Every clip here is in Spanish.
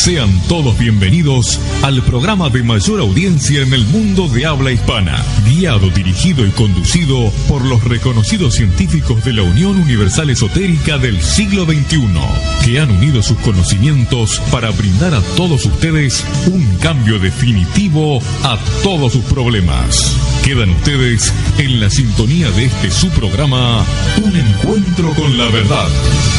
Sean todos bienvenidos al programa de mayor audiencia en el mundo de habla hispana, guiado, dirigido y conducido por los reconocidos científicos de la Unión Universal Esotérica del siglo XXI, que han unido sus conocimientos para brindar a todos ustedes un cambio definitivo a todos sus problemas. Quedan ustedes en la sintonía de este su programa, Un Encuentro con la Verdad.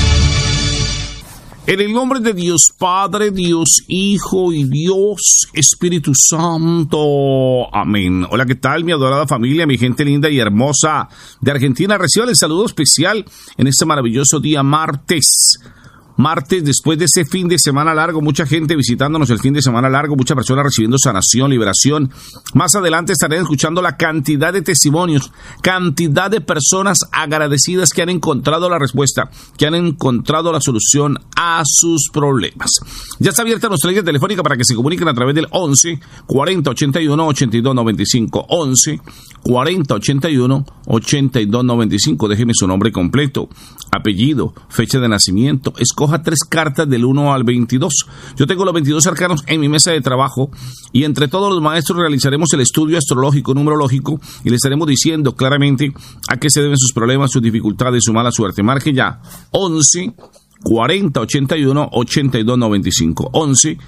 En el nombre de Dios Padre, Dios Hijo y Dios Espíritu Santo. Amén. Hola, ¿qué tal, mi adorada familia, mi gente linda y hermosa de Argentina? Reciban el saludo especial en este maravilloso día martes. Martes, después de ese fin de semana largo, mucha gente visitándonos el fin de semana largo, muchas personas recibiendo sanación, liberación. Más adelante estaré escuchando la cantidad de testimonios, cantidad de personas agradecidas que han encontrado la respuesta, que han encontrado la solución a sus problemas. Ya está abierta nuestra línea telefónica para que se comuniquen a través del 11 40 81 82 95. 11 40 81 82 95. Déjeme su nombre completo, apellido, fecha de nacimiento. Escoja 3 cartas del 1 al 22. Yo tengo los 22 arcanos en mi mesa de trabajo y entre todos los maestros realizaremos el estudio astrológico, numerológico y le estaremos diciendo claramente a qué se deben sus problemas, sus dificultades, su mala suerte. Marque ya 11 40 81 82 95. 11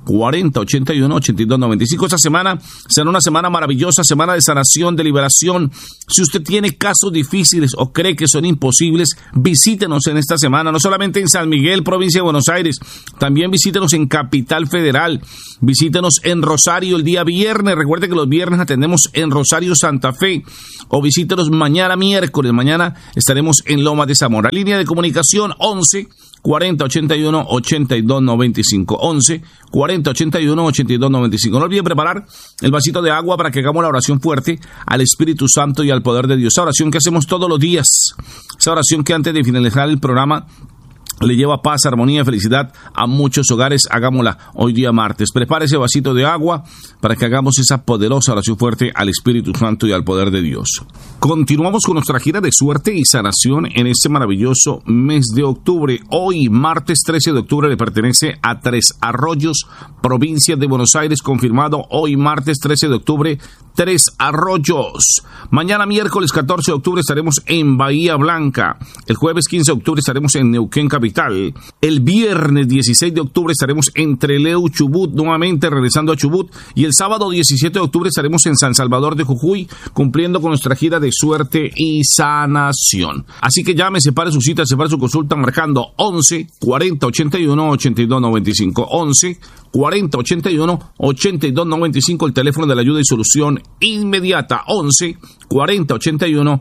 40 81 82 95. Esta semana será una semana maravillosa, semana de sanación, de liberación. Si usted tiene casos difíciles o cree que son imposibles, visítenos en esta semana, no solamente en San Miguel, provincia de Buenos Aires, también visítenos en Capital Federal, visítenos en Rosario el día viernes. Recuerde que los viernes atendemos en Rosario, Santa Fe, o visítenos mañana miércoles. Mañana estaremos en Lomas de Zamora. Línea de comunicación 11 40 81 82 95. 11 40 81 82 95. No olviden preparar el vasito de agua para que hagamos la oración fuerte al Espíritu Santo y al poder de Dios. Esa oración que hacemos todos los días. Esa oración que antes de finalizar el programa le lleva paz, armonía y felicidad a muchos hogares. Hagámosla hoy día martes. Prepare ese vasito de agua para que hagamos esa poderosa oración fuerte al Espíritu Santo y al poder de Dios. Continuamos con nuestra gira de suerte y sanación en este maravilloso mes de octubre. Hoy, martes 13 de octubre, le pertenece a Tres Arroyos, provincia de Buenos Aires, confirmado hoy, martes 13 de octubre, Tres Arroyos. Mañana, miércoles 14 de octubre, estaremos en Bahía Blanca. El jueves 15 de octubre estaremos en Neuquén Capital. El viernes 16 de octubre estaremos en Trelew, Chubut, nuevamente regresando a Chubut. Y el sábado 17 de octubre estaremos en San Salvador de Jujuy, cumpliendo con nuestra gira de suerte y sanación. Así que llame, separe su cita, separe su consulta marcando 11 40 81 82 95. 11 40 81 82 95, el teléfono de la ayuda y solución inmediata. 11 40 81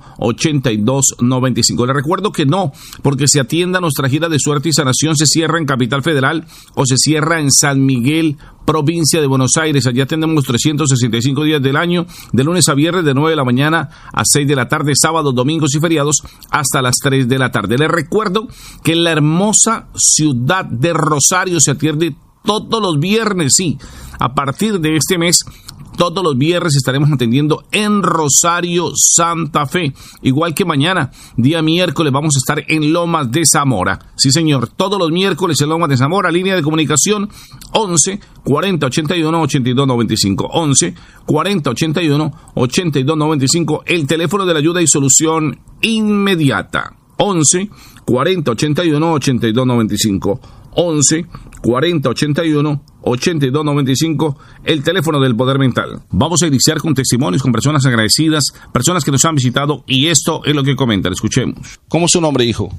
82 95. Le recuerdo que no, porque se atienda nuestra gira de suerte y sanación, se cierra en Capital Federal o se cierra en San Miguel, provincia de Buenos Aires. Allá tenemos 365 días del año, de lunes a viernes, de 9 de la mañana a 6 de la tarde, sábados, domingos y feriados hasta las 3 de la tarde. Les recuerdo que en la hermosa ciudad de Rosario se atiende todos los viernes, sí, a partir de este mes, todos los viernes estaremos atendiendo en Rosario, Santa Fe. Igual que mañana, día miércoles, vamos a estar en Lomas de Zamora. Sí, señor, todos los miércoles en Lomas de Zamora. Línea de comunicación 11 40 81 82 95. 11 40 81 82 95. El teléfono de la ayuda y solución inmediata. 11 40 81 82 95. 11 40 81 82 95, el teléfono del poder mental. Vamos a iniciar con testimonios, con personas agradecidas, personas que nos han visitado, y esto es lo que comentan. Escuchemos. ¿Cómo es su nombre, hijo?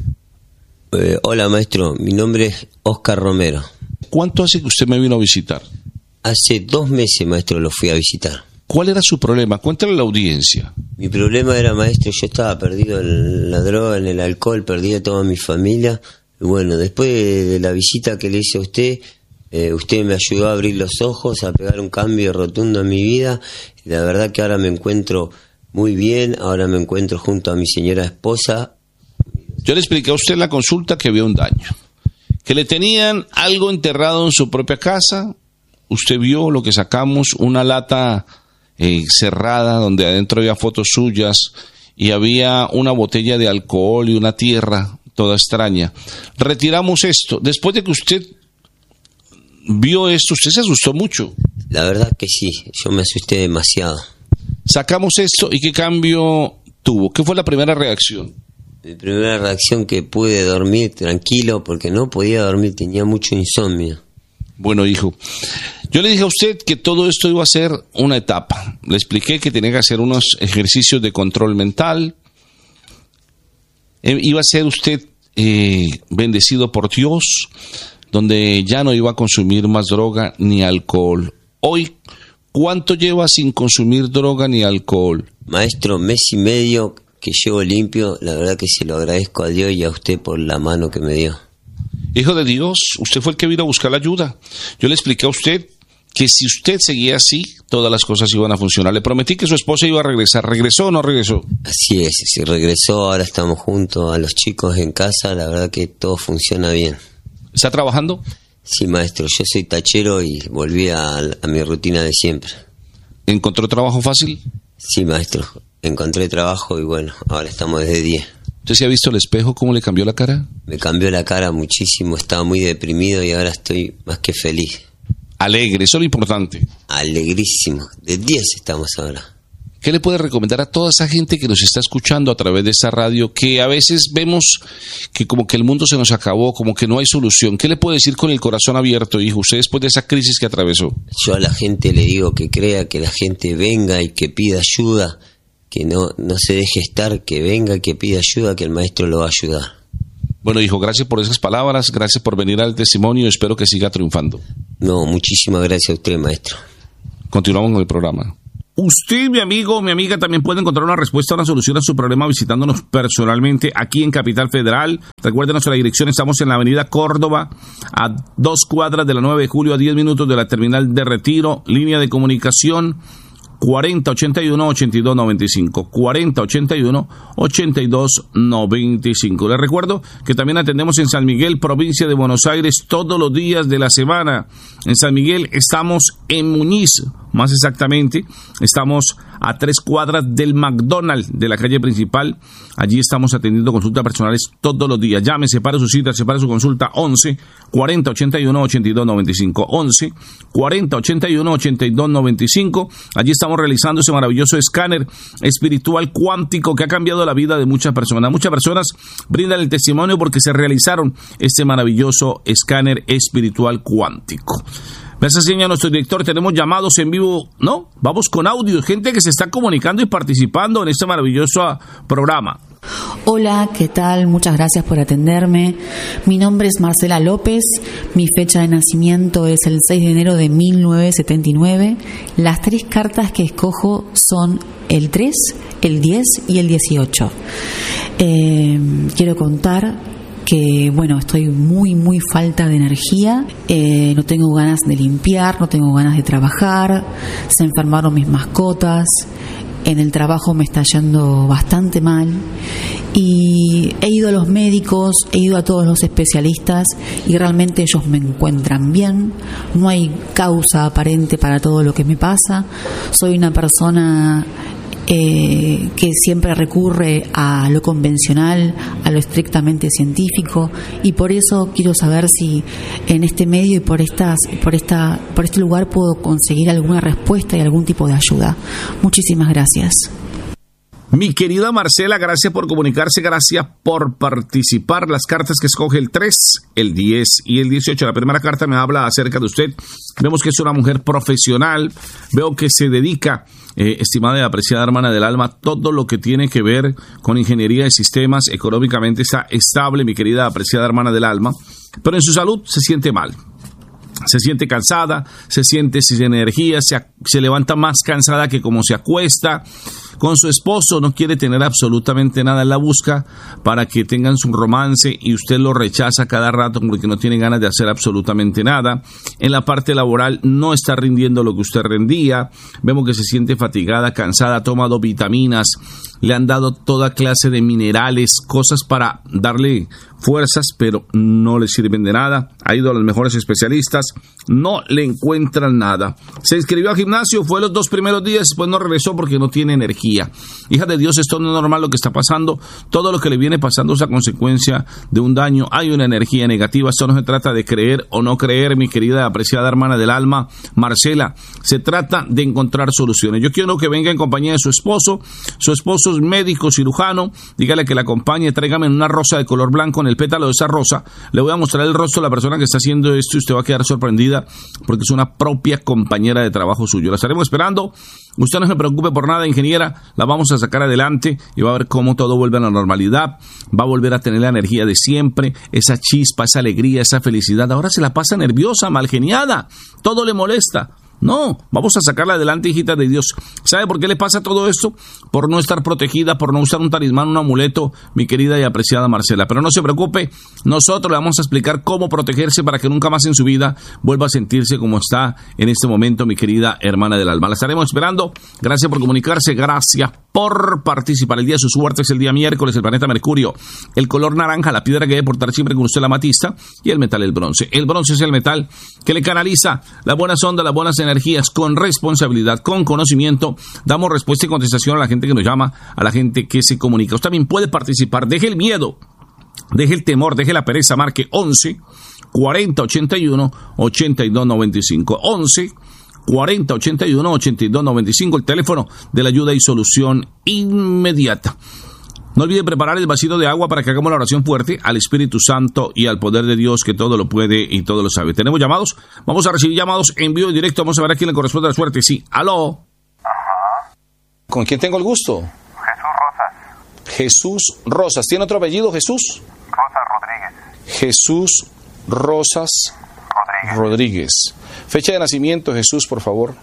Hola, maestro, mi nombre es Oscar Romero. ¿Cuánto hace que usted me vino a visitar? Hace 2 meses, maestro, lo fui a visitar. ¿Cuál era su problema? Cuéntale a la audiencia. Mi problema era, maestro, yo estaba perdido en la droga, en el alcohol, perdí a toda mi familia. Bueno, después de la visita que le hice a usted, usted me ayudó a abrir los ojos, a pegar un cambio rotundo en mi vida. Y la verdad que ahora me encuentro muy bien, ahora me encuentro junto a mi señora esposa. Yo le expliqué a usted en la consulta que había un daño, que le tenían algo enterrado en su propia casa. Usted vio lo que sacamos, una lata cerrada donde adentro había fotos suyas y había una botella de alcohol y una tierra toda extraña. Retiramos esto. Después de que usted vio esto, usted se asustó mucho. La verdad que sí, yo me asusté demasiado. Sacamos esto y ¿qué cambio tuvo? ¿Qué fue la primera reacción? Mi primera reacción que pude dormir tranquilo porque no podía dormir, tenía mucho insomnio. Bueno, hijo, yo le dije a usted que todo esto iba a ser una etapa. Le expliqué que tenía que hacer unos ejercicios de control mental. Iba a ser usted bendecido por Dios, donde ya no iba a consumir más droga ni alcohol. Hoy, ¿cuánto lleva sin consumir droga ni alcohol? Maestro, 1 mes y medio que llevo limpio. La verdad que se lo agradezco a Dios y a usted por la mano que me dio. Hijo de Dios, usted fue el que vino a buscar la ayuda. Yo le expliqué a usted que si usted seguía así, todas las cosas iban a funcionar. Le prometí que su esposa iba a regresar. ¿Regresó o no regresó? Así es, sí regresó, ahora estamos juntos a los chicos en casa, la verdad que todo funciona bien. ¿Está trabajando? Sí, maestro, yo soy tachero y volví a mi rutina de siempre. ¿Encontró trabajo fácil? Sí, maestro, encontré trabajo y bueno, ahora estamos desde 10. ¿Usted se ha visto el espejo cómo le cambió la cara? Me cambió la cara muchísimo, estaba muy deprimido y ahora estoy más que feliz. Alegre, eso es lo importante. Alegrísimo, de 10 estamos ahora. ¿Qué le puede recomendar a toda esa gente que nos está escuchando a través de esta radio, que a veces vemos que como que el mundo se nos acabó, como que no hay solución? ¿Qué le puede decir con el corazón abierto, hijo, usted después de esa crisis que atravesó? Yo a la gente le digo que crea, que la gente venga y que pida ayuda, que no se deje estar, que venga, que pida ayuda, que el maestro lo va a ayudar. Bueno, hijo, gracias por esas palabras, gracias por venir al testimonio, espero que siga triunfando. No, muchísimas gracias a usted, maestro. Continuamos con el programa. Usted, mi amigo o mi amiga, también puede encontrar una respuesta, una solución a su problema visitándonos personalmente aquí en Capital Federal. Recuerden nuestra dirección, estamos en la avenida Córdoba, a 2 cuadras de la 9 de julio, a 10 minutos de la terminal de Retiro, línea de comunicación 4081-8295, 4081-8295. Les recuerdo que también atendemos en San Miguel, provincia de Buenos Aires, todos los días de la semana. En San Miguel estamos en Muñiz, más exactamente, estamos a 3 cuadras del McDonald's de la calle principal. Allí estamos atendiendo consultas personales todos los días. Llame, separe su cita, separe su consulta, 11-4081-8295, 11-4081-8295. Allí estamos realizando ese maravilloso escáner espiritual cuántico que ha cambiado la vida de muchas personas. Muchas personas brindan el testimonio porque se realizaron este maravilloso escáner espiritual cuántico. Gracias, señor, nuestro director. Tenemos llamados en vivo, ¿no? Vamos con audio, gente que se está comunicando y participando en este maravilloso programa. Hola, ¿qué tal? Muchas gracias por atenderme. Mi nombre es Marcela López, mi fecha de nacimiento es el 6 de enero de 1979. Las 3 cartas que escojo son el 3, el 10 y el 18. Quiero contar que, bueno, estoy muy falta de energía, no tengo ganas de limpiar, no tengo ganas de trabajar, se enfermaron mis mascotas, en el trabajo me está yendo bastante mal y he ido a los médicos, he ido a todos los especialistas y realmente ellos me encuentran bien, no hay causa aparente para todo lo que me pasa, soy una persona que siempre recurre a lo convencional, a lo estrictamente científico, y por eso quiero saber si en este medio y por este lugar puedo conseguir alguna respuesta y algún tipo de ayuda. Muchísimas gracias. Mi querida Marcela, gracias por comunicarse, gracias por participar. Las cartas que escoge el 3, el 10 y el 18. La primera carta me habla acerca de usted. Vemos que es una mujer profesional, veo que se dedica, estimada y apreciada hermana del alma, todo lo que tiene que ver con ingeniería de sistemas. Económicamente está estable, mi querida apreciada hermana del alma, pero en su salud se siente mal. Se siente cansada, se siente sin energía, se levanta más cansada que como se acuesta. Con su esposo no quiere tener absolutamente nada, en la busca para que tengan su romance y usted lo rechaza cada rato porque no tiene ganas de hacer absolutamente nada. En la parte laboral no está rindiendo lo que usted rendía. Vemos que se siente fatigada, cansada, ha tomado vitaminas, le han dado toda clase de minerales, cosas para darle fuerzas, pero no le sirven de nada. Ha ido a los mejores especialistas, no le encuentran nada. Se inscribió al gimnasio, fue los 2 primeros días, después no regresó porque no tiene energía. Hija de Dios, esto no es normal lo que está pasando. Todo lo que le viene pasando es a consecuencia de un daño. Hay una energía negativa. Esto no se trata de creer o no creer, mi querida apreciada hermana del alma, Marcela. Se trata de encontrar soluciones. Yo quiero que venga en compañía de su esposo. Su esposo es médico cirujano. Dígale que la acompañe, tráigame una rosa de color blanco. En el pétalo de esa rosa le voy a mostrar el rostro de la persona que está haciendo esto y usted va a quedar sorprendida porque es una propia compañera de trabajo suyo. La estaremos esperando. Usted no se preocupe por nada, ingeniera. La vamos a sacar adelante y va a ver cómo todo vuelve a la normalidad. Va a volver a tener la energía de siempre, esa chispa, esa alegría, esa felicidad. Ahora se la pasa nerviosa, malgeniada. Todo le molesta. No, vamos a sacarla adelante, hijita de Dios. ¿Sabe por qué le pasa todo esto? Por no estar protegida, por no usar un talismán, un amuleto, mi querida y apreciada Marcela. Pero no se preocupe, nosotros le vamos a explicar cómo protegerse para que nunca más en su vida vuelva a sentirse como está en este momento, mi querida hermana del alma. La estaremos esperando. Gracias por comunicarse, gracias por participar. El día de su suerte es el día miércoles, el planeta Mercurio. El color naranja, la piedra que debe portar siempre con usted, la amatista, y el metal, el bronce. El bronce es el metal que le canaliza las buenas ondas, las buenas energías, con responsabilidad, con conocimiento. Damos respuesta y contestación a la gente que nos llama, a la gente que se comunica. Usted también puede participar. Deje el miedo, deje el temor, deje la pereza. Marque 11 40 81 82 95. 11 40 81 82 95, el teléfono de la ayuda y solución inmediata. No olvide preparar el vasito de agua para que hagamos la oración fuerte al Espíritu Santo y al poder de Dios que todo lo puede y todo lo sabe. ¿Tenemos llamados? Vamos a recibir llamados en vivo y directo. Vamos a ver a quién le corresponde la suerte. Sí, aló. Ajá. ¿Con quién tengo el gusto? Jesús Rosas. Jesús Rosas. ¿Tiene otro apellido, Jesús? Rosas Rodríguez. Jesús Rosas Rodríguez. Fecha de nacimiento, Jesús, por favor.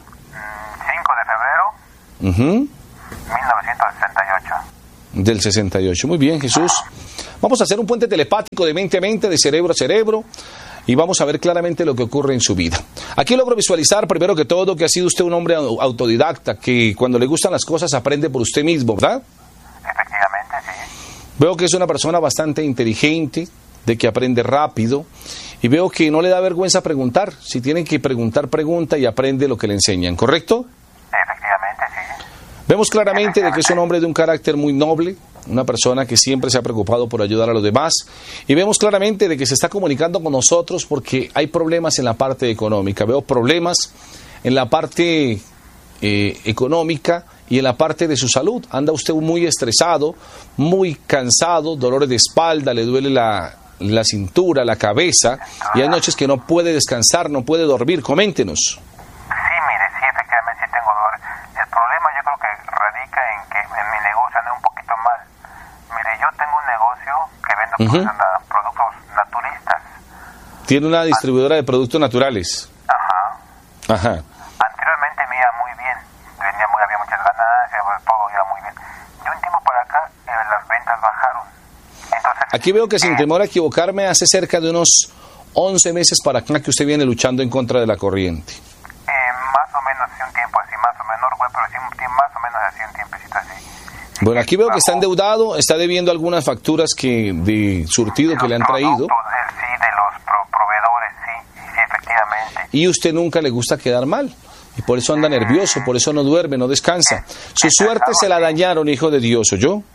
5 de febrero. 1968. Del 68. Muy bien, Jesús. Vamos a hacer un puente telepático de mente a mente, de cerebro a cerebro, y vamos a ver claramente lo que ocurre en su vida. Aquí logro visualizar, primero que todo, que ha sido usted un hombre autodidacta, que cuando le gustan las cosas aprende por usted mismo, ¿verdad? Efectivamente, sí. Veo que es una persona bastante inteligente, de que aprende rápido, y veo que no le da vergüenza preguntar. Si tienen que preguntar, pregunta y aprende lo que le enseñan, ¿correcto? Efectivamente, sí. Vemos claramente de que es un hombre de un carácter muy noble, una persona que siempre se ha preocupado por ayudar a los demás, y vemos claramente de que se está comunicando con nosotros porque hay problemas en la parte económica. Veo problemas en la parte económica y en la parte de su salud. Anda usted muy estresado, muy cansado, dolores de espalda, le duele la cintura, la cabeza, y hay noches que no puede descansar, no puede dormir. Coméntenos. Sí, mire, sí, efectivamente sí tengo dolores. El problema yo creo que radica en que en mi negocio anda un poquito mal. Mire, yo tengo un negocio que vendo productos naturistas. Tiene una distribuidora de productos naturales. Ajá. Anteriormente me iba muy bien, había muchas ganancias, todo iba muy bien. De un tiempo para acá las ventas bajaron. Entonces, aquí veo que sin temor a equivocarme, hace cerca de unos 11 meses para acá que usted viene luchando en contra de la corriente. Más o menos sí, un tiempo así, más o menos, pero sí, más o menos así, un tiempecito así. Bueno, aquí veo que está endeudado, está debiendo algunas facturas de surtido que le han traído. Sí, de los proveedores, sí, efectivamente. Y usted nunca le gusta quedar mal. Y por eso anda nervioso, por eso no duerme, no descansa. Su suerte se la dañaron, hijo de Dios, ¿oyó? No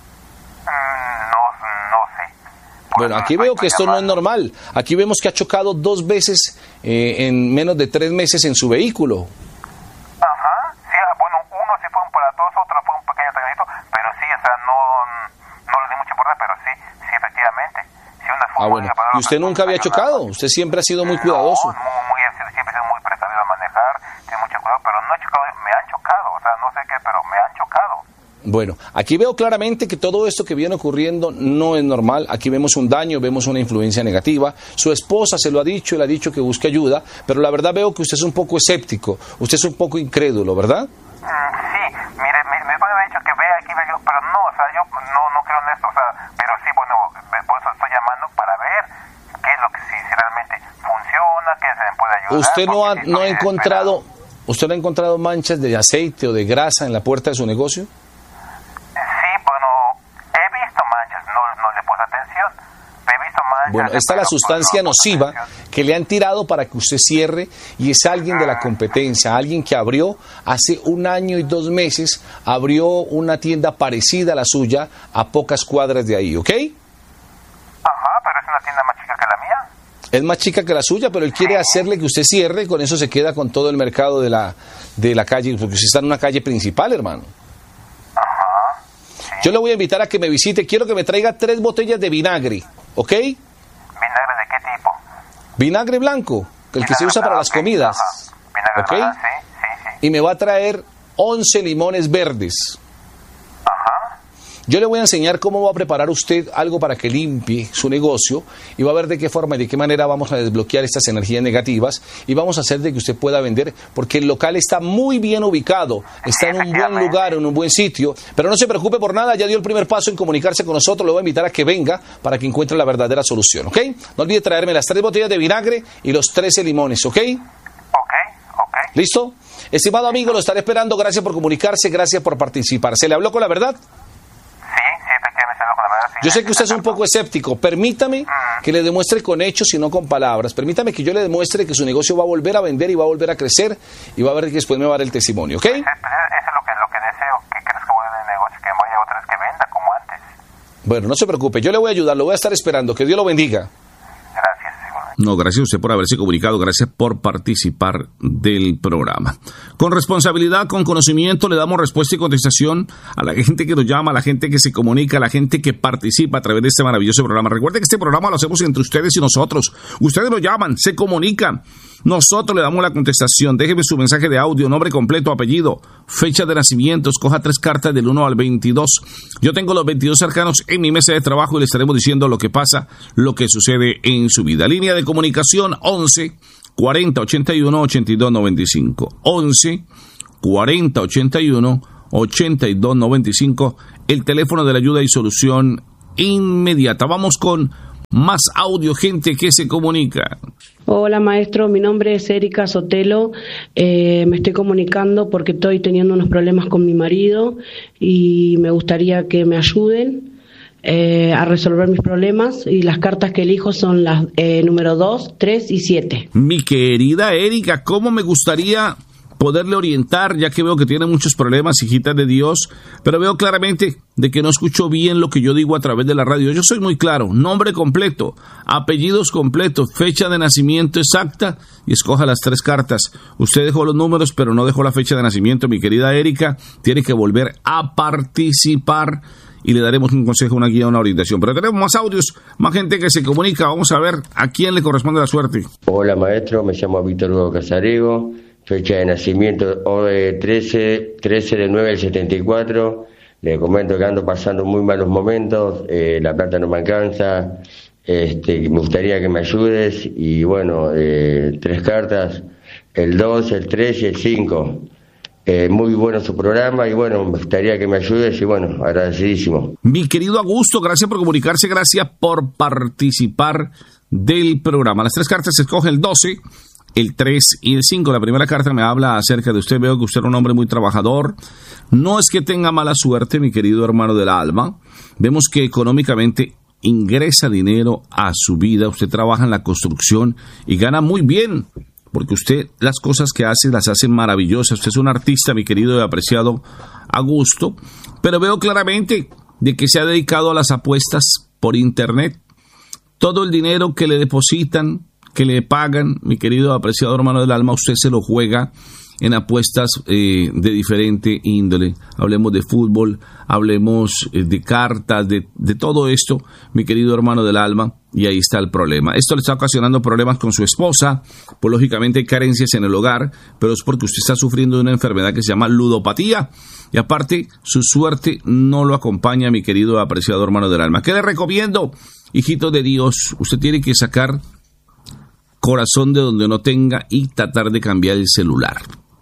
sé. Bueno, aquí veo que esto no es normal. Aquí vemos que ha chocado 2 veces en menos de 3 meses en su vehículo. Ajá, sí, bueno, uno sí fue un aparatoso, otro fue un pequeño tecnito, pero sí, o sea, no le di mucha importancia, pero sí, efectivamente. Sí, bueno, ¿y usted nunca había chocado? Usted siempre ha sido muy cuidadoso. Siempre he sido muy precavido a manejar, tengo mucho cuidado, pero no he chocado, me han chocado, o sea, no sé qué, pero me han chocado. Bueno, aquí veo claramente que todo esto que viene ocurriendo no es normal. Aquí vemos un daño, vemos una influencia negativa. Su esposa se lo ha dicho, él ha dicho que busque ayuda, pero la verdad veo que usted es un poco escéptico, usted es un poco incrédulo, ¿verdad? Sí, mire, me ha dicho que vea aquí, pero no, o sea, yo no creo en esto, o sea, pero sí, bueno, por eso estoy llamando para ver qué es lo que si realmente funciona, qué se me puede ayudar. ¿Usted no ha encontrado manchas de aceite o de grasa en la puerta de su negocio? Sí, bueno, he visto manchas, no le puse atención, Bueno, esta es la sustancia nociva que le han tirado para que usted cierre y es alguien de la competencia, alguien que abrió hace 1 año y 2 meses, abrió una tienda parecida a la suya a pocas cuadras de ahí, ¿ok? Ajá, pero es una tienda más chica que la mía. Es más chica que la suya, pero él quiere hacerle que usted cierre y con eso se queda con todo el mercado de la calle, porque usted está en una calle principal, hermano. Ajá. Yo le voy a invitar a que me visite, quiero que me traiga 3 botellas de vinagre, ¿ok? ¿Vinagre de qué tipo? Vinagre blanco, el que se usa para las comidas, Vinagre ¿ok? blanco, sí. Y me va a traer 11 limones verdes. Ajá. Yo le voy a enseñar cómo va a preparar usted algo para que limpie su negocio y va a ver de qué forma y de qué manera vamos a desbloquear estas energías negativas y vamos a hacer de que usted pueda vender, porque el local está muy bien ubicado, está en un buen lugar, en un buen sitio, pero no se preocupe por nada, ya dio el primer paso en comunicarse con nosotros, le voy a invitar a que venga para que encuentre la verdadera solución, ¿ok? No olvide traerme las 3 botellas de vinagre y los 13 limones, ¿ok? Ok. ¿Listo? Estimado amigo, lo estaré esperando, gracias por comunicarse, gracias por participar. ¿Se le habló con la verdad? Sí, efectivamente, con la verdad. Sí, Yo sé que usted es un poco escéptico. Permítame que le demuestre con hechos y no con palabras. Permítame que yo le demuestre que su negocio va a volver a vender y va a volver a crecer y va a ver que después me va a dar el testimonio, ¿ok? Eso es lo que deseo, que crezca bueno en el negocio, que vaya otra vez, que venda como antes. Bueno, no se preocupe, yo le voy a ayudar, lo voy a estar esperando. Que Dios lo bendiga. Gracias, igualmente. No, gracias a usted por haberse comunicado, gracias por participar del programa. Con responsabilidad, con conocimiento, le damos respuesta y contestación a la gente que nos llama, a la gente que se comunica, a la gente que participa a través de este maravilloso programa. Recuerde que este programa lo hacemos entre ustedes y nosotros. Ustedes nos llaman, se comunican, nosotros le damos la contestación. Déjeme su mensaje de audio, nombre completo, apellido, fecha de nacimiento, escoja 3 cartas del 1 al 22. Yo tengo los 22 arcanos en mi mesa de trabajo y le estaremos diciendo lo que pasa, lo que sucede en su vida. Línea de comunicación 11 40 81 82 95. 11 40 81 82 95. El teléfono de la ayuda y solución inmediata. Vamos con más audio, gente que se comunica. Hola maestro, mi nombre es Erika Sotelo, me estoy comunicando porque estoy teniendo unos problemas con mi marido y me gustaría que me ayuden a resolver mis problemas, y las cartas que elijo son las número 2, 3 y 7. Mi querida Erika, ¿cómo me gustaría poderle orientar, ya que veo que tiene muchos problemas, hijita de Dios, pero veo claramente de que no escucho bien lo que yo digo a través de la radio? Yo soy muy claro: nombre completo, apellidos completos, fecha de nacimiento exacta y escoja las 3 cartas. Usted dejó los números, pero no dejó la fecha de nacimiento. Mi querida Erika, tiene que volver a participar y le daremos un consejo, una guía, una orientación. Pero tenemos más audios, más gente que se comunica. Vamos a ver a quién le corresponde la suerte. Hola maestro, me llamo Víctor Hugo Casarego, fecha de nacimiento 13 de 9 del 74. Le comento que ando pasando muy malos momentos, la plata no me alcanza, me gustaría que me ayudes, y bueno, 3 cartas, el 2, el 3 y el 5. Muy bueno su programa y bueno, me gustaría que me ayudes y bueno, agradecidísimo. Mi querido Augusto, gracias por comunicarse, gracias por participar del programa. Las 3 cartas se escoge el 12, el 3 y el 5. La primera carta me habla acerca de usted. Veo que usted es un hombre muy trabajador. No es que tenga mala suerte, mi querido hermano del alma. Vemos que económicamente ingresa dinero a su vida. Usted trabaja en la construcción y gana muy bien, porque usted las cosas que hace las hace maravillosas. Usted es un artista, mi querido y apreciado Augusto, pero veo claramente de que se ha dedicado a las apuestas por internet. Todo el dinero que le depositan, que le pagan, mi querido apreciado hermano del alma, usted se lo juega en apuestas de diferente índole. Hablemos de fútbol, hablemos de cartas, de todo esto, mi querido hermano del alma, y ahí está el problema. Esto le está ocasionando problemas con su esposa, pues lógicamente hay carencias en el hogar, pero es porque usted está sufriendo de una enfermedad que se llama ludopatía, y aparte su suerte no lo acompaña, mi querido apreciado hermano del alma. ¿Qué le recomiendo, hijito de Dios? Usted tiene que sacar corazón de donde no tenga y tratar de cambiar el celular.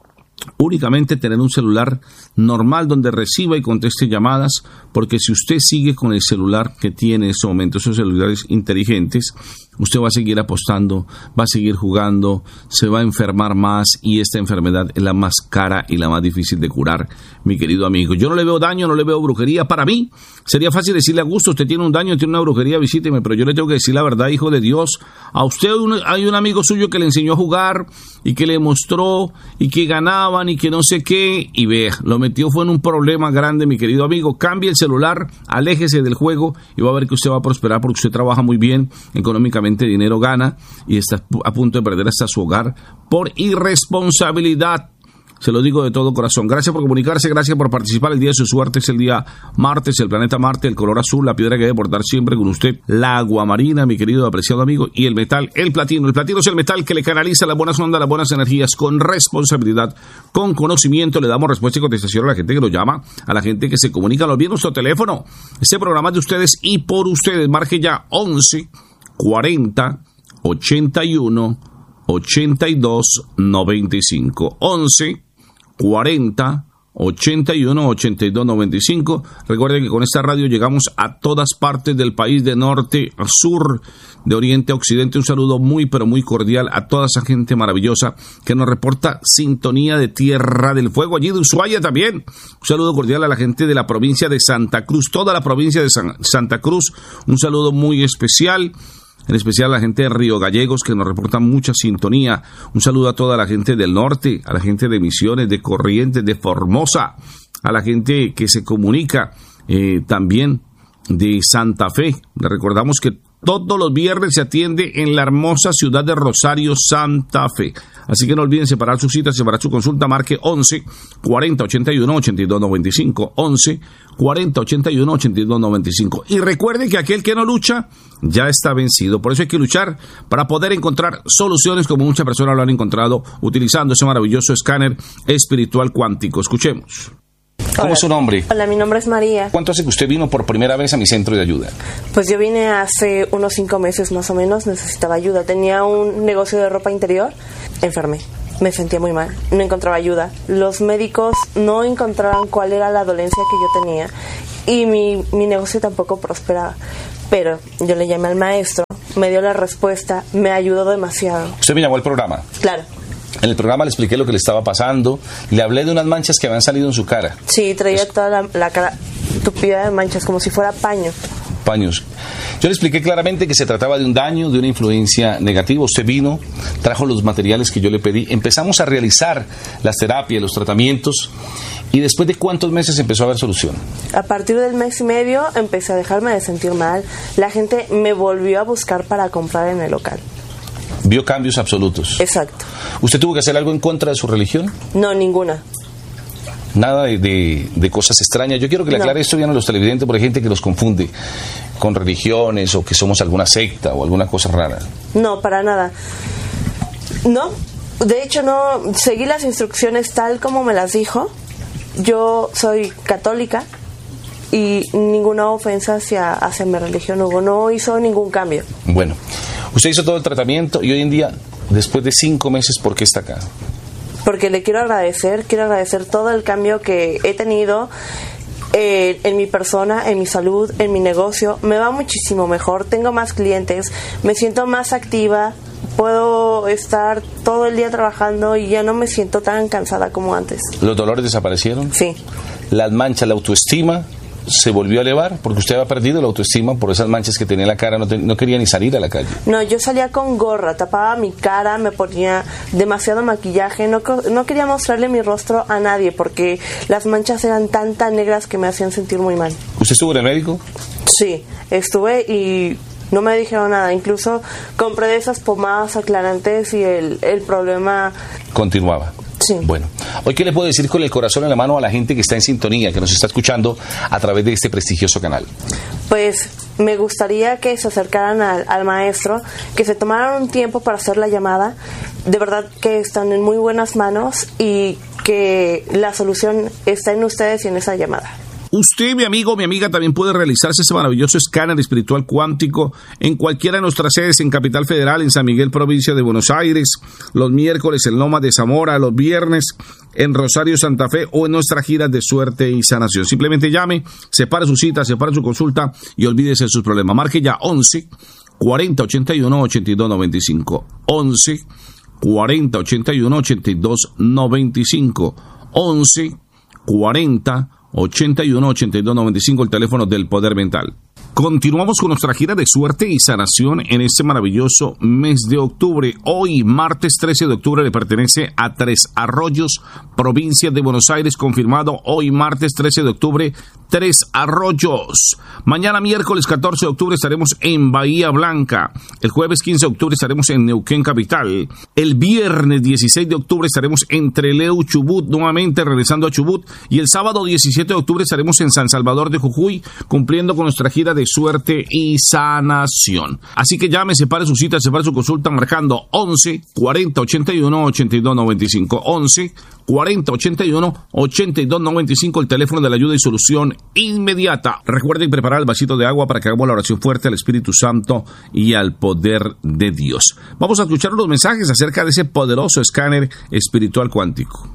únicamente tener un celular normal donde reciba y conteste llamadas, porque si usted sigue con el celular que tiene en este momento, esos celulares inteligentes, usted va a seguir apostando, va a seguir jugando, se va a enfermar más, y esta enfermedad es la más cara y la más difícil de curar, mi querido amigo. Yo no le veo daño, no le veo brujería. Para mí sería fácil decirle a Augusto, usted tiene un daño, tiene una brujería, visíteme, pero yo le tengo que decir la verdad, hijo de Dios. A usted hay un amigo suyo que le enseñó a jugar y que le mostró y que ganaban y que no sé qué, y vea, lo metió fue en un problema grande, mi querido amigo. Cambie el celular, aléjese del juego y va a ver que usted va a prosperar, porque usted trabaja muy bien económicamente, dinero gana, y está a punto de perder hasta su hogar por irresponsabilidad. Se lo digo de todo corazón. Gracias por comunicarse, gracias por participar. El día de su suerte es el día martes, el planeta Marte, el color azul, la piedra que debe portar siempre con usted, la aguamarina, mi querido apreciado amigo, y el metal, el platino. El platino es el metal que le canaliza las buenas ondas, las buenas energías, con responsabilidad, con conocimiento. Le damos respuesta y contestación a la gente que lo llama, a la gente que se comunica. Nos viene nuestro teléfono. Este programa es de ustedes y por ustedes. Marque ya 11 40 81 82 95. 11 40 81 82 95. Recuerden que con esta radio llegamos a todas partes del país, de norte a sur, de oriente a occidente. Un saludo muy pero muy cordial a toda esa gente maravillosa que nos reporta sintonía de Tierra del Fuego, allí de Ushuaia también. Un saludo cordial a la gente de la provincia de Santa Cruz, toda la provincia de Santa Cruz. Un saludo muy especial. En especial a la gente de Río Gallegos, que nos reporta mucha sintonía. Un saludo a toda la gente del norte, a la gente de Misiones, de Corrientes, de Formosa, a la gente que se comunica también de Santa Fe. Le recordamos que todos los viernes se atiende en la hermosa ciudad de Rosario, Santa Fe. Así que no olviden separar su cita, separar su consulta. Marque 11 40 81 82 95. 11 40 81 82 95. Y recuerde que aquel que no lucha ya está vencido. Por eso hay que luchar para poder encontrar soluciones, como muchas personas lo han encontrado utilizando ese maravilloso escáner espiritual cuántico. Escuchemos. ¿Cómo es su nombre? Hola, mi nombre es María. ¿Cuánto hace que usted vino por primera vez a mi centro de ayuda? Pues yo vine hace unos 5 meses más o menos, necesitaba ayuda. Tenía un negocio de ropa interior, enfermé, me sentía muy mal, no encontraba ayuda. Los médicos no encontraban cuál era la dolencia que yo tenía y mi negocio tampoco prosperaba. Pero yo le llamé al maestro, me dio la respuesta, me ayudó demasiado. ¿Usted me llamó al programa? Claro. En el programa le expliqué lo que le estaba pasando, le hablé de unas manchas que habían salido en su cara. Sí, traía toda la cara tupida de manchas, como si fuera paños. Yo le expliqué claramente que se trataba de un daño, de una influencia negativa. Usted vino, trajo los materiales que yo le pedí, empezamos a realizar las terapias, los tratamientos. ¿Y después de cuántos meses empezó a haber solución? A partir del mes y medio empecé a dejarme de sentir mal. La gente me volvió a buscar para comprar en el local. ¿Vio cambios absolutos? Exacto. ¿Usted tuvo que hacer algo en contra de su religión? No, ninguna. Nada de cosas extrañas. Yo quiero que le aclare esto bien a los televidentes, porque hay gente que los confunde con religiones o que somos alguna secta o alguna cosa rara. No, para nada. No, de hecho no, seguí las instrucciones tal como me las dijo. Yo soy católica y ninguna ofensa hacia mi religión hubo, no hizo ningún cambio. Bueno, usted hizo todo el tratamiento y hoy en día, después de 5 meses, ¿por qué está acá? Porque le quiero agradecer todo el cambio que he tenido en mi persona, en mi salud, en mi negocio. Me va muchísimo mejor, tengo más clientes, me siento más activa, puedo estar todo el día trabajando y ya no me siento tan cansada como antes. ¿Los dolores desaparecieron? Sí. ¿Las manchas, la autoestima se volvió a elevar? Porque usted había perdido la autoestima por esas manchas que tenía en la cara, no quería ni salir a la calle. No, yo salía con gorra, tapaba mi cara, me ponía demasiado maquillaje, no quería mostrarle mi rostro a nadie porque las manchas eran tan negras que me hacían sentir muy mal. ¿Usted estuvo en el médico? Sí, estuve y no me dijeron nada, incluso compré de esas pomadas aclarantes y el problema continuaba. Sí. Bueno, hoy qué le puedo decir con el corazón en la mano a la gente que está en sintonía, que nos está escuchando a través de este prestigioso canal. Pues me gustaría que se acercaran al maestro, que se tomaran un tiempo para hacer la llamada. De verdad que están en muy buenas manos y que la solución está en ustedes y en esa llamada. Usted, mi amigo, mi amiga, también puede realizarse ese maravilloso escáner espiritual cuántico en cualquiera de nuestras sedes en Capital Federal, en San Miguel, provincia de Buenos Aires, los miércoles en Lomas de Zamora, los viernes en Rosario, Santa Fe, o en nuestras giras de suerte y sanación. Simplemente llame, separe su cita, separe su consulta y olvídese de sus problemas. Marque ya 11 40 81 82 95. 11 40 81 82 95. 11 40 81 82 95, el teléfono del Poder Mental. Continuamos con nuestra gira de suerte y sanación en este maravilloso mes de octubre. Hoy, martes 13 de octubre, le pertenece a Tres Arroyos, provincia de Buenos Aires, confirmado hoy, martes 13 de octubre, Tres Arroyos. Mañana, miércoles 14 de octubre, estaremos en Bahía Blanca. El jueves 15 de octubre estaremos en Neuquén Capital. El viernes 16 de octubre estaremos en Trelew, Chubut, nuevamente regresando a Chubut. Y el sábado 17 de octubre estaremos en San Salvador de Jujuy, cumpliendo con nuestra gira de suerte y sanación. Así que llame, separe su cita, separe su consulta marcando 11 40 81 82 95. 11 40 81 82 95, el teléfono de la ayuda y solución inmediata. Recuerden preparar el vasito de agua para que hagamos la oración fuerte al Espíritu Santo y al poder de Dios. Vamos a escuchar los mensajes acerca de ese poderoso escáner espiritual cuántico.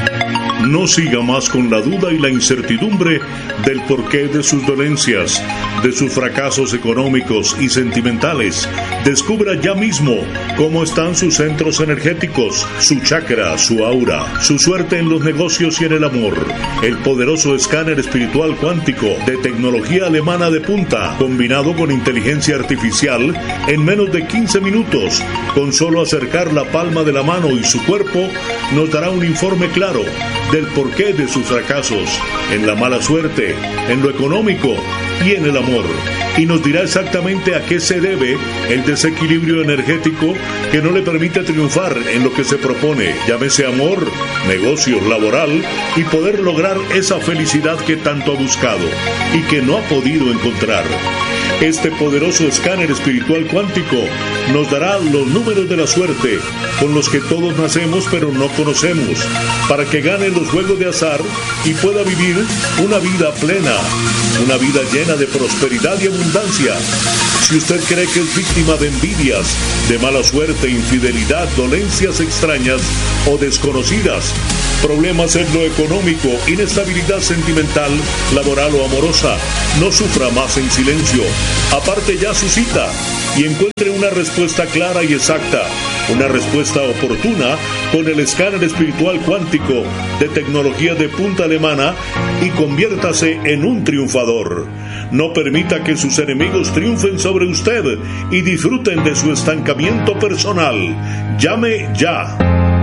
No siga más con la duda y la incertidumbre del porqué de sus dolencias, de sus fracasos económicos y sentimentales. Descubra ya mismo cómo están sus centros energéticos, su chakra, su aura, su suerte en los negocios y en el amor. El poderoso escáner espiritual cuántico de tecnología alemana de punta, combinado con inteligencia artificial, en menos de 15 minutos, con solo acercar la palma de la mano y su cuerpo, nos dará un informe claro del porqué de sus fracasos, en la mala suerte, en lo económico y en el amor. Y nos dirá exactamente a qué se debe el desequilibrio energético que no le permite triunfar en lo que se propone, llámese amor, negocio, laboral, y poder lograr esa felicidad que tanto ha buscado y que no ha podido encontrar. Este poderoso escáner espiritual cuántico nos dará los números de la suerte con los que todos nacemos pero no conocemos, para que gane los juegos de azar y pueda vivir una vida plena, una vida llena de prosperidad y abundancia. Si usted cree que es víctima de envidias, de mala suerte, infidelidad, dolencias extrañas o desconocidas, problemas en lo económico, inestabilidad sentimental, laboral o amorosa, no sufra más en silencio. Aparte ya su cita y encuentre una respuesta clara y exacta, una respuesta oportuna con el escáner espiritual cuántico de tecnología de punta alemana y conviértase en un triunfador. No permita que sus enemigos triunfen sobre usted y disfruten de su estancamiento personal. Llame ya.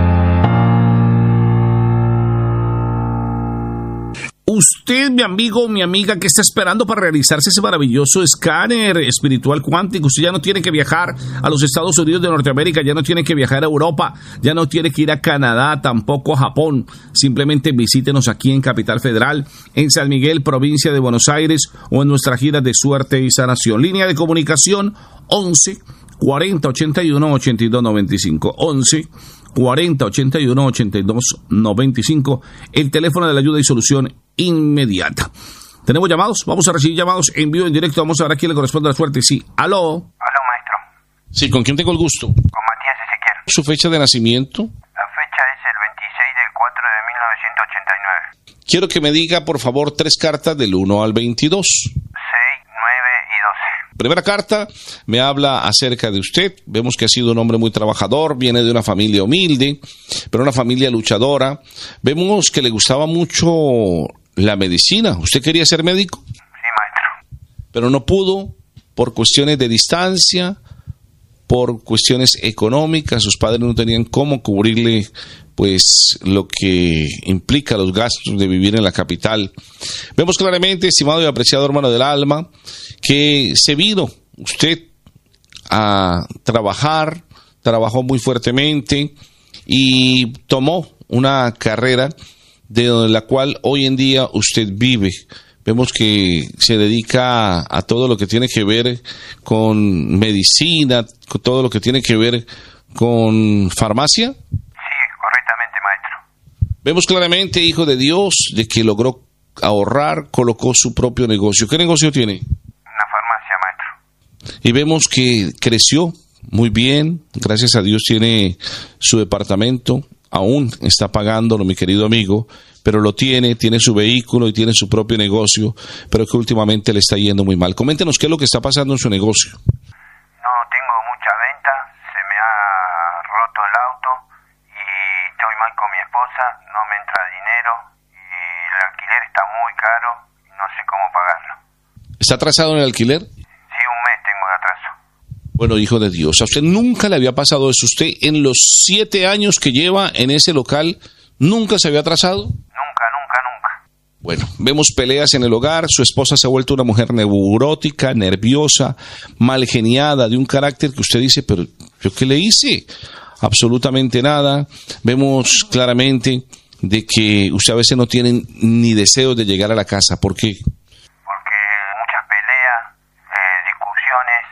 Usted, mi amigo, mi amiga, que está esperando para realizarse ese maravilloso escáner espiritual cuántico. Usted ya no tiene que viajar a los Estados Unidos de Norteamérica, ya no tiene que viajar a Europa, ya no tiene que ir a Canadá, tampoco a Japón. Simplemente visítenos aquí en Capital Federal, en San Miguel, provincia de Buenos Aires, o en nuestra gira de suerte y sanación. Línea de comunicación 11 40 81 82 95. 11 40 81 82 95, el teléfono de la ayuda y solución inmediata. ¿Tenemos llamados? Vamos a recibir llamados en vivo, en directo. Vamos a ver a quién le corresponde la suerte. Sí, aló. Aló, maestro. Sí, ¿con quién tengo el gusto? Con Matías Ezequiel. ¿Su fecha de nacimiento? La fecha es el 26 del 4 de 1989. Quiero que me diga, por favor, 3 cartas del 1 al 22. 6, 9 y 12. Primera carta me habla acerca de usted. Vemos que ha sido un hombre muy trabajador, viene de una familia humilde, pero una familia luchadora. Vemos que le gustaba mucho la medicina. ¿Usted quería ser médico? Sí, maestro. Pero no pudo por cuestiones de distancia, por cuestiones económicas. Sus padres no tenían cómo cubrirle pues lo que implica los gastos de vivir en la capital. Vemos claramente, estimado y apreciado hermano del alma, que se vino usted a trabajar, trabajó muy fuertemente y tomó una carrera de la cual hoy en día usted vive. Vemos que se dedica a todo lo que tiene que ver con medicina, con todo lo que tiene que ver con farmacia. Sí, correctamente, maestro. Vemos claramente, hijo de Dios, de que logró ahorrar, colocó su propio negocio. ¿Qué negocio tiene? Una farmacia, maestro. Y vemos que creció muy bien, gracias a Dios tiene su departamento, aún está pagándolo, mi querido amigo, pero lo tiene su vehículo y tiene su propio negocio, pero que últimamente le está yendo muy mal. Coméntenos qué es lo que está pasando en su negocio. No tengo mucha venta, se me ha roto el auto y estoy mal con mi esposa, no me entra dinero y el alquiler está muy caro y no sé cómo pagarlo. ¿Está atrasado en el alquiler? Sí, un mes tengo de atraso. Bueno, hijo de Dios, a usted nunca le había pasado eso. ¿Usted en los 7 años que lleva en ese local nunca se había atrasado? Nunca. Bueno, vemos peleas en el hogar, su esposa se ha vuelto una mujer neurótica, nerviosa, malgeniada, de un carácter que usted dice, pero ¿yo qué le hice? Absolutamente nada. Vemos claramente de que usted a veces no tiene ni deseo de llegar a la casa. ¿Por qué? Porque muchas peleas, discusiones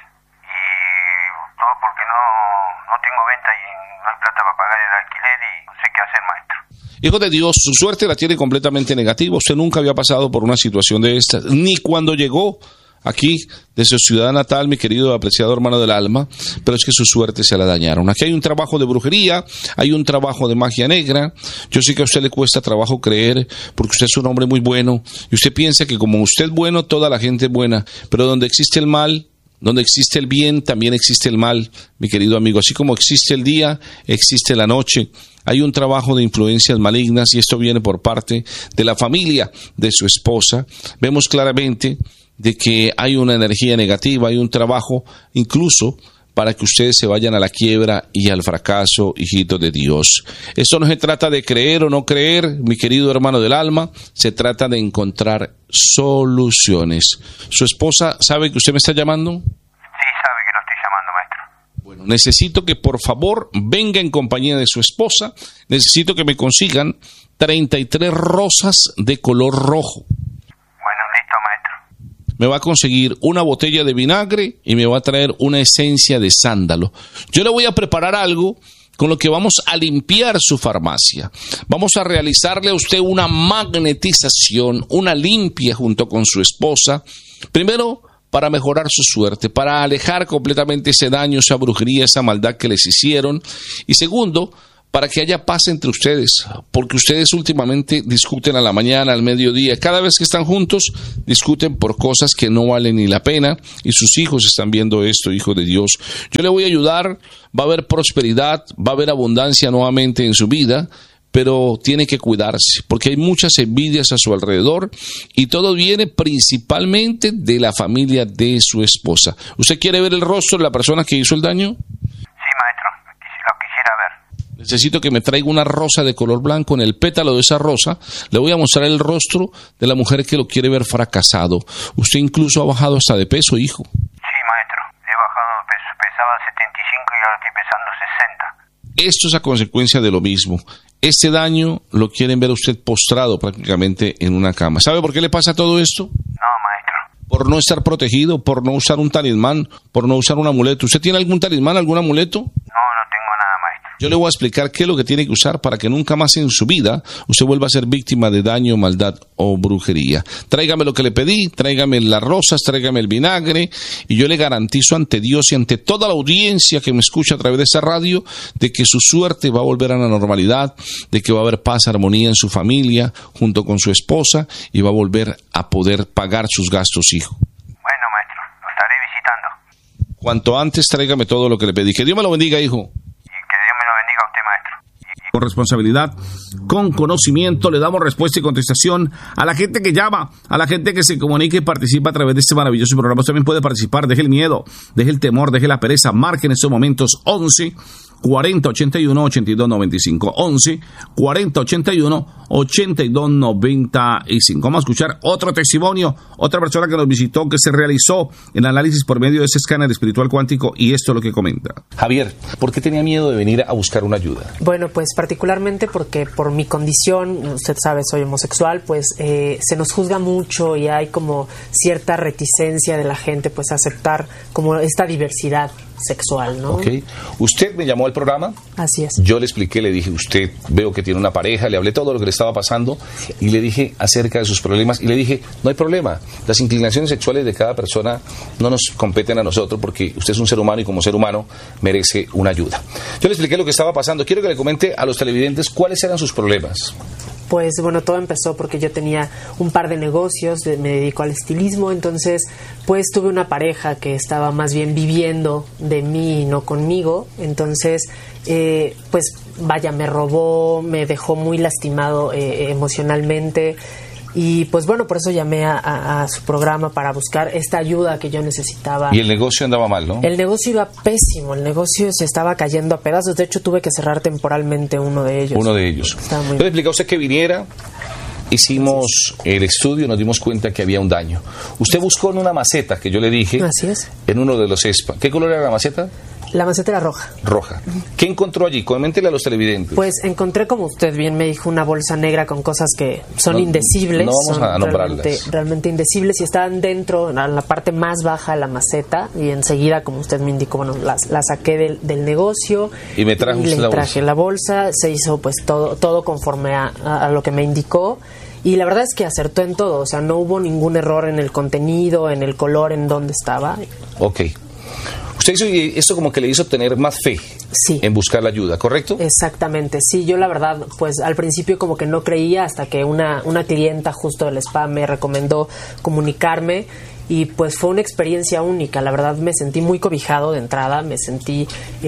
y todo porque no tengo venta y no hay plata para pagar el alquiler y no sé qué hacer, maestro. Hijo de Dios, su suerte la tiene completamente negativa. Usted nunca había pasado por una situación de esta, ni cuando llegó aquí de su ciudad natal, mi querido apreciado hermano del alma, pero es que su suerte se la dañaron. Aquí hay un trabajo de brujería, hay un trabajo de magia negra. Yo sé que a usted le cuesta trabajo creer, porque usted es un hombre muy bueno, y usted piensa que como usted es bueno, toda la gente es buena, pero donde existe el mal, donde existe el bien, también existe el mal, mi querido amigo. Así como existe el día, existe la noche. Hay un trabajo de influencias malignas y esto viene por parte de la familia de su esposa. Vemos claramente de que hay una energía negativa, hay un trabajo incluso para que ustedes se vayan a la quiebra y al fracaso, hijitos de Dios. Esto no se trata de creer o no creer, mi querido hermano del alma, se trata de encontrar soluciones. ¿Su esposa sabe que usted me está llamando? Sí, sabe que lo estoy llamando, maestro. Bueno, necesito que por favor venga en compañía de su esposa, necesito que me consigan 33 rosas de color rojo. Bueno, listo, maestro. Me va a conseguir una botella de vinagre y me va a traer una esencia de sándalo. Yo le voy a preparar algo con lo que vamos a limpiar su farmacia. Vamos a realizarle a usted una magnetización, una limpia junto con su esposa. Primero, para mejorar su suerte, para alejar completamente ese daño, esa brujería, esa maldad que les hicieron. Y segundo, para que haya paz entre ustedes, porque ustedes últimamente discuten a la mañana, al mediodía, cada vez que están juntos, discuten por cosas que no valen ni la pena, y sus hijos están viendo esto, hijo de Dios. Yo le voy a ayudar, va a haber prosperidad, va a haber abundancia nuevamente en su vida, pero tiene que cuidarse, porque hay muchas envidias a su alrededor, y todo viene principalmente de la familia de su esposa. ¿Usted quiere ver el rostro de la persona que hizo el daño? Sí, maestro, lo quisiera ver. Necesito que me traiga una rosa de color blanco. En el pétalo de esa rosa le voy a mostrar el rostro de la mujer que lo quiere ver fracasado. Usted incluso ha bajado hasta de peso, hijo. Sí, maestro, he bajado de peso, pesaba 75 y ahora estoy pesando 60. Esto es a consecuencia de lo mismo. Este daño lo quieren ver a usted postrado prácticamente en una cama. ¿Sabe por qué le pasa todo esto? No, maestro. Por no estar protegido, por no usar un talismán, por no usar un amuleto. ¿Usted tiene algún talismán, algún amuleto? No tengo nada, maestro. Yo le voy a explicar qué es lo que tiene que usar para que nunca más en su vida usted vuelva a ser víctima de daño, maldad o brujería. Tráigame lo que le pedí, tráigame las rosas, tráigame el vinagre, y yo le garantizo ante Dios y ante toda la audiencia que me escucha a través de esta radio de que su suerte va a volver a la normalidad, de que va a haber paz, armonía en su familia, junto con su esposa, y va a volver a poder pagar sus gastos, hijo. Bueno, maestro, lo estaré visitando. Cuanto antes tráigame todo lo que le pedí. Que Dios me lo bendiga, hijo. Con responsabilidad, con conocimiento, le damos respuesta y contestación a la gente que llama, a la gente que se comunica y participa a través de este maravilloso programa. Usted también puede participar, deje el miedo, deje el temor, deje la pereza, marque en estos momentos 11 40 81 82 95, 11 40 81 82 95. Vamos a escuchar otro testimonio, otra persona que nos visitó, que se realizó el análisis por medio de ese escáner espiritual cuántico, y esto es lo que comenta. Javier, ¿por qué tenía miedo de venir a buscar una ayuda? Bueno, pues particularmente porque por mi condición, usted sabe, soy homosexual, pues se nos juzga mucho y hay como cierta reticencia de la gente pues a aceptar como esta diversidad sexual, ¿no? Ok. Usted me llamó al programa. Así es. Yo le expliqué, le dije, usted veo que tiene una pareja, le hablé todo lo que le estaba pasando y le dije acerca de sus problemas y le dije, no hay problema, las inclinaciones sexuales de cada persona no nos competen a nosotros porque usted es un ser humano y como ser humano merece una ayuda. Yo le expliqué lo que estaba pasando. Quiero que le comente a los televidentes cuáles eran sus problemas. Pues bueno, todo empezó porque yo tenía un par de negocios, me dedico al estilismo, entonces pues tuve una pareja que estaba más bien viviendo de mí y no conmigo, entonces pues vaya, me robó, me dejó muy lastimado emocionalmente. Y pues bueno, por eso llamé a su programa para buscar esta ayuda que yo necesitaba. Y el negocio andaba mal, ¿no? El negocio iba pésimo, el negocio se estaba cayendo a pedazos. De hecho, tuve que cerrar temporalmente uno de ellos. Uno de ellos. Yo le explicé a usted que viniera, hicimos el estudio, nos dimos cuenta que había un daño. Usted buscó en una maceta que yo le dije. Así es. En uno de los ESPA. ¿Qué color era la maceta? La maceta era roja. Roja. ¿Qué encontró allí? Coméntele a los televidentes. Pues encontré, como usted bien me dijo, una bolsa negra con cosas que son indecibles. No vamos a nombrarlas. Realmente indecibles y estaban dentro, en la parte más baja de la maceta y enseguida, como usted me indicó, bueno, la saqué del negocio. Y me trajo y le traje la bolsa. Se hizo pues todo conforme a lo que me indicó. Y la verdad es que acertó en todo. O sea, no hubo ningún error en el contenido, en el color, en dónde estaba. Ok. Usted hizo esto como que le hizo tener más fe en buscar la ayuda, ¿correcto? Exactamente, sí, yo la verdad, pues al principio como que no creía hasta que una clienta justo del spa me recomendó comunicarme y pues fue una experiencia única, la verdad me sentí muy cobijado de entrada, me sentí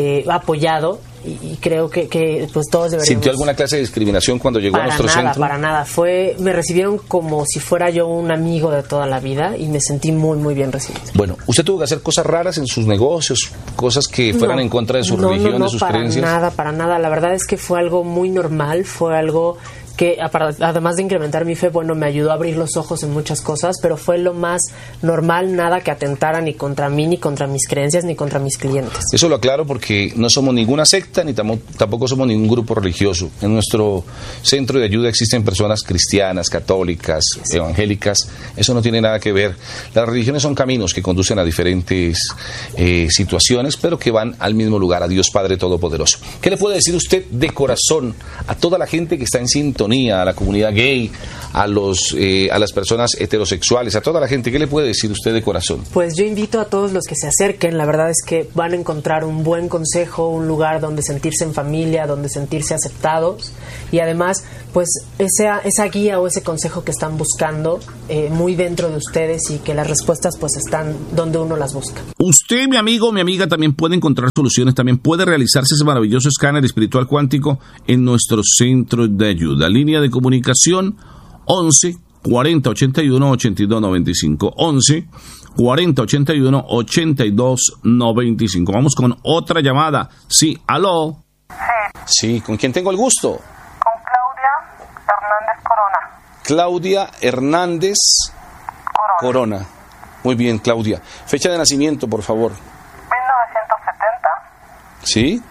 apoyado y creo que pues todos deberíamos... ¿Sintió alguna clase de discriminación cuando llegó a nuestro centro? Para nada, me recibieron como si fuera yo un amigo de toda la vida y me sentí muy, muy bien recibido. Bueno, ¿usted tuvo que hacer cosas raras en sus negocios? Cosas que fueran en contra de su religión, de sus creencias? No, para nada, la verdad es que fue algo muy normal, fue algo que además de incrementar mi fe, bueno, me ayudó a abrir los ojos en muchas cosas, pero fue lo más normal, nada que atentara ni contra mí, ni contra mis creencias, ni contra mis clientes. Eso lo aclaro porque no somos ninguna secta, ni tampoco somos ningún grupo religioso. En nuestro centro de ayuda existen personas cristianas, católicas, evangélicas, eso no tiene nada que ver. Las religiones son caminos que conducen a diferentes situaciones, pero que van al mismo lugar, a Dios Padre Todopoderoso. ¿Qué le puede decir usted de corazón a toda la gente que está en sintonía, a la comunidad gay, a las personas heterosexuales, a toda la gente? ¿Qué le puede decir usted de corazón? Pues yo invito a todos los que se acerquen, la verdad es que van a encontrar un buen consejo, un lugar donde sentirse en familia, donde sentirse aceptados y además pues esa guía o ese consejo que están buscando muy dentro de ustedes y que las respuestas pues están donde uno las busca. Usted, mi amigo, mi amiga, también puede encontrar soluciones, también puede realizarse ese maravilloso escáner espiritual cuántico en nuestro centro de ayuda. Línea de comunicación 11 40 81 82 95. 11 40 81 82 95. Vamos con otra llamada. Sí, aló. Sí, ¿con quién tengo el gusto? Con Claudia Hernández Corona. Claudia Hernández Corona. Muy bien, Claudia. Fecha de nacimiento, por favor. 1970. ¿Sí? Del 5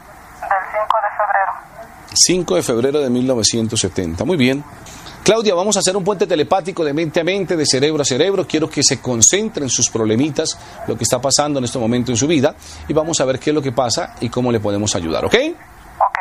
de febrero. 5 de febrero de 1970. Muy bien. Claudia, vamos a hacer un puente telepático de mente a mente, de cerebro a cerebro. Quiero que se concentre en sus problemitas, lo que está pasando en este momento en su vida, y vamos a ver qué es lo que pasa y cómo le podemos ayudar, ¿ok? Ok.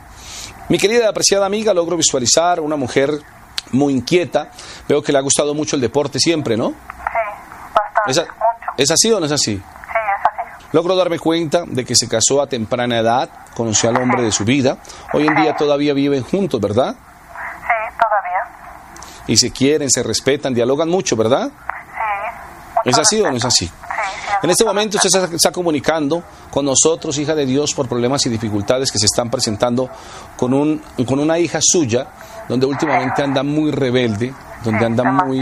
Mi querida y apreciada amiga, logro visualizar una mujer muy inquieta. Veo que le ha gustado mucho el deporte siempre, ¿no? Sí, bastante, mucho. ¿Es así o no es así? Sí, es así. Logro darme cuenta de que se casó a temprana edad, conoció al hombre de su vida. Hoy en día todavía viven juntos, ¿verdad? Sí, todavía. Y se quieren, se respetan, dialogan mucho, ¿verdad? Sí. ¿Es así o no es así? Sí, en este momento usted se está comunicando con nosotros, hija de Dios, por problemas y dificultades que se están presentando con una hija suya, donde últimamente anda muy rebelde, donde anda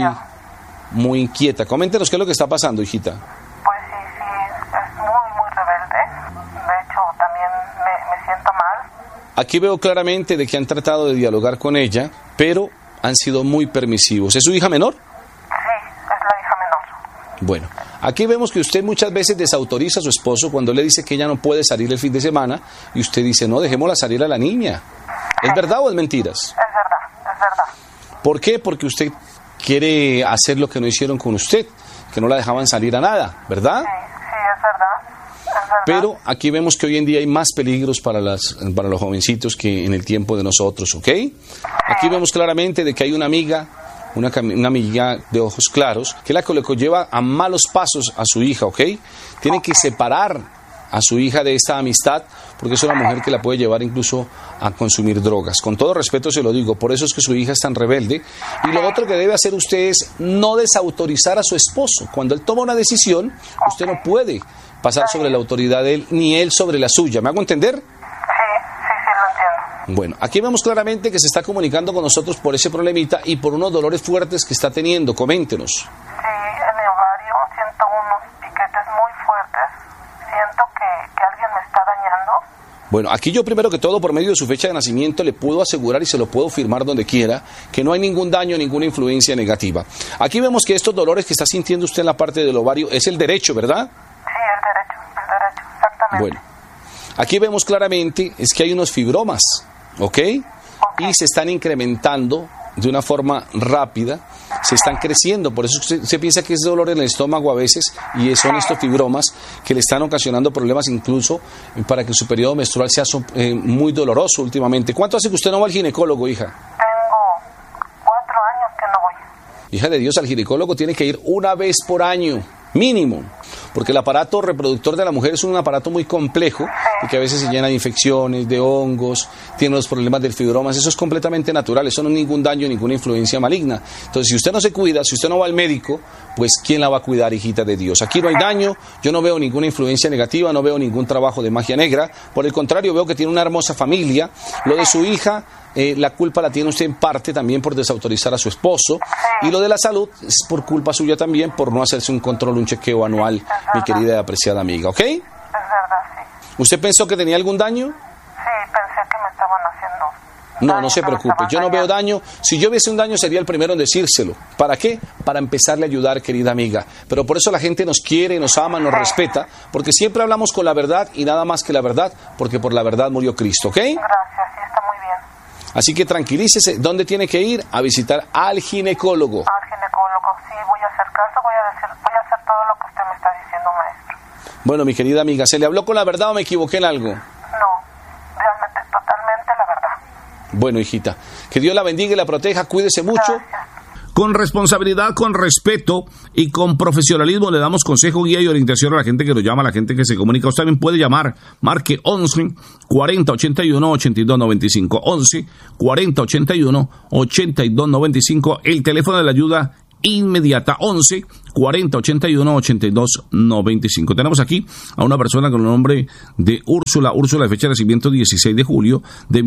muy inquieta. Coméntenos qué es lo que está pasando, hijita. Pues sí, es muy rebelde. De hecho, también me siento mal. Aquí veo claramente de que han tratado de dialogar con ella, pero han sido muy permisivos. ¿Es su hija menor? Sí, es la hija menor. Bueno, aquí vemos que usted muchas veces desautoriza a su esposo cuando le dice que ella no puede salir el fin de semana y usted dice, no, dejémosla salir a la niña. ¿Es verdad o es mentiras? Es verdad. ¿Por qué? Porque usted quiere hacer lo que no hicieron con usted, que no la dejaban salir a nada, ¿verdad? Sí, es verdad. Pero aquí vemos que hoy en día hay más peligros para los jovencitos que en el tiempo de nosotros, ¿ok? Aquí vemos claramente de que hay una amiga de ojos claros, que es la que le lleva a malos pasos a su hija, ¿ok? Tiene que separar a su hija de esta amistad, porque es una mujer que la puede llevar incluso a consumir drogas. Con todo respeto se lo digo, por eso es que su hija es tan rebelde. Y lo otro que debe hacer usted es no desautorizar a su esposo. Cuando él toma una decisión, usted no puede pasar sobre la autoridad de él, ni él sobre la suya. ¿Me hago entender? Bueno, aquí vemos claramente que se está comunicando con nosotros por ese problemita y por unos dolores fuertes que está teniendo. Coméntenos. Sí, en el ovario siento unos piquetes muy fuertes. Siento que alguien me está dañando. Bueno, aquí yo primero que todo, por medio de su fecha de nacimiento, le puedo asegurar y se lo puedo firmar donde quiera, que no hay ningún daño, ninguna influencia negativa. Aquí vemos que estos dolores que está sintiendo usted en la parte del ovario es el derecho, ¿verdad? Sí, el derecho, exactamente. Bueno, aquí vemos claramente es que hay unos fibromas, ¿ok? Y se están incrementando de una forma rápida, se están creciendo, por eso se piensa que es dolor en el estómago a veces, y son estos fibromas que le están ocasionando problemas incluso para que su periodo menstrual sea muy doloroso últimamente. ¿Cuánto hace que usted no va al ginecólogo, hija? Tengo 4 años que no voy. Hija de Dios, al ginecólogo tiene que ir una vez por año, mínimo, porque el aparato reproductor de la mujer es un aparato muy complejo y que a veces se llena de infecciones, de hongos, tiene los problemas del fibromas. Eso es completamente natural, eso no es ningún daño, ninguna influencia maligna. Entonces, si usted no se cuida, si usted no va al médico, pues ¿quién la va a cuidar, hijita de Dios? Aquí no hay daño, yo no veo ninguna influencia negativa, no veo ningún trabajo de magia negra, por el contrario, veo que tiene una hermosa familia. Lo de su hija, la culpa la tiene usted en parte también por desautorizar a su esposo, y lo de la salud es por culpa suya también por no hacerse un control, un chequeo anual, mi querida y apreciada amiga, ¿ok? Es verdad, sí. ¿Usted pensó que tenía algún daño? Sí, pensé que me estaban haciendo... No se preocupe, yo no veo daño. Si yo viese un daño sería el primero en decírselo. ¿Para qué? Para empezarle a ayudar, querida amiga. Pero por eso la gente nos quiere, nos ama, nos respeta, porque siempre hablamos con la verdad y nada más que la verdad, porque por la verdad murió Cristo, ¿ok? Gracias, sí, está muy bien. Así que tranquilícese. ¿Dónde tiene que ir? A visitar al ginecólogo. Al ginecólogo, sí, voy a hacer caso, voy a hacer todo lo que usted me está diciendo, maestro. Bueno, mi querida amiga, ¿se le habló con la verdad o me equivoqué en algo? No, realmente, totalmente la verdad. Bueno, hijita, que Dios la bendiga y la proteja, cuídese mucho. Gracias. Con responsabilidad, con respeto y con profesionalismo le damos consejo, guía y orientación a la gente que nos llama, a la gente que se comunica. Usted también puede llamar, marque 11 40 81 82 95, 11 40 81 82 95, el teléfono de la ayuda inmediata, 11 40 81 82 95. Tenemos aquí a una persona con el nombre de Úrsula, de fecha de nacimiento 16 de julio de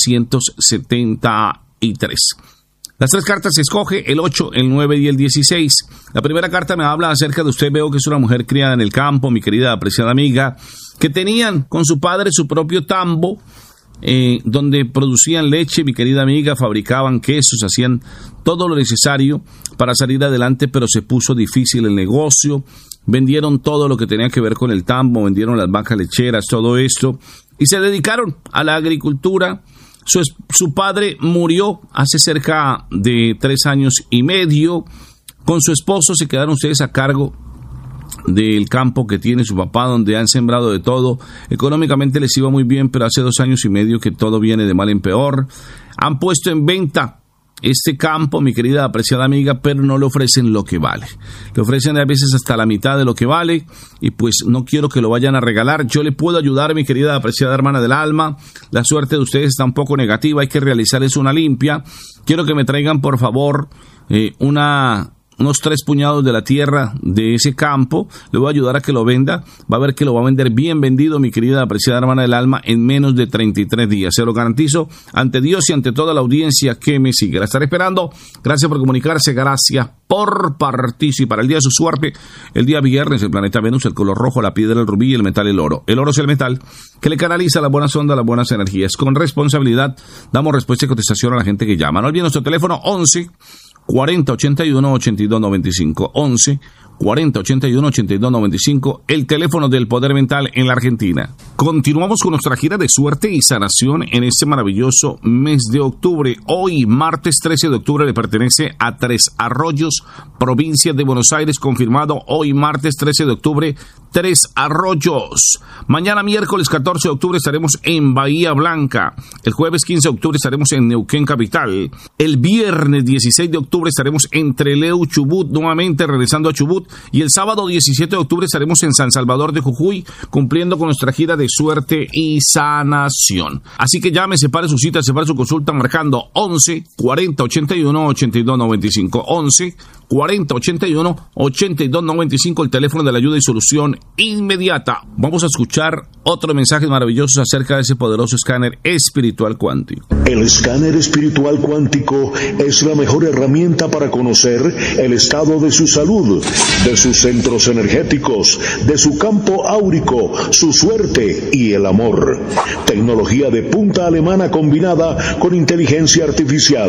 1973. Las 3 cartas se escoge, el 8, el 9 y el 16. La primera carta me habla acerca de usted. Veo que es una mujer criada en el campo, mi querida apreciada amiga, que tenían con su padre su propio tambo, donde producían leche, mi querida amiga, fabricaban quesos, hacían todo lo necesario para salir adelante, pero se puso difícil el negocio. Vendieron todo lo que tenía que ver con el tambo, vendieron las vacas lecheras, todo esto, y se dedicaron a la agricultura. Su padre murió hace cerca de 3 años y medio. Con su esposo se quedaron ustedes a cargo del campo que tiene su papá, donde han sembrado de todo. Económicamente les iba muy bien, pero hace 2 años y medio que todo viene de mal en peor. Han puesto en venta este campo, mi querida apreciada amiga, pero no le ofrecen lo que vale. Le ofrecen a veces hasta la mitad de lo que vale, y pues no quiero que lo vayan a regalar. Yo le puedo ayudar, mi querida apreciada hermana del alma. La suerte de ustedes está un poco negativa, hay que realizarles una limpia. Quiero que me traigan, por favor, unos 3 puñados de la tierra de ese campo. Le voy a ayudar a que lo venda. Va a ver que lo va a vender bien vendido, mi querida apreciada hermana del alma, en menos de 33 días. Se lo garantizo ante Dios y ante toda la audiencia que me sigue. La estaré esperando. Gracias por comunicarse. Gracias por participar. El día de su suerte, el día viernes, el planeta Venus, el color rojo, la piedra, el rubí y el metal, el oro. El oro es el metal que le canaliza las buenas ondas, las buenas energías. Con responsabilidad damos respuesta y contestación a la gente que llama. No olviden nuestro teléfono 11 40 81 82 95, 11 4081-8295, el teléfono del Poder Mental en la Argentina. Continuamos con nuestra gira de suerte y sanación en este maravilloso mes de octubre. Hoy, martes 13 de octubre, le pertenece a Tres Arroyos, provincia de Buenos Aires, confirmado hoy, martes 13 de octubre, Tres Arroyos. Mañana, miércoles 14 de octubre, estaremos en Bahía Blanca. El jueves 15 de octubre estaremos en Neuquén Capital. El viernes 16 de octubre estaremos en Trelew, Chubut, nuevamente regresando a Chubut. Y el sábado 17 de octubre estaremos en San Salvador de Jujuy, cumpliendo con nuestra gira de suerte y sanación. Así que llame, separe su cita, separe su consulta, marcando 11 40 81 82 95. 11 40 81 82 95, el teléfono de la ayuda y solución inmediata. Vamos a escuchar otros mensajes maravillosos acerca de ese poderoso escáner espiritual cuántico. El escáner espiritual cuántico es la mejor herramienta para conocer el estado de su salud, de sus centros energéticos, de su campo áurico, su suerte y el amor. Tecnología de punta alemana combinada con inteligencia artificial.